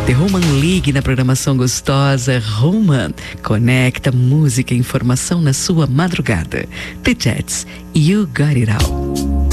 The Roman League na programação gostosa. Roman conecta música e informação na sua madrugada. The Jets, You Got It All.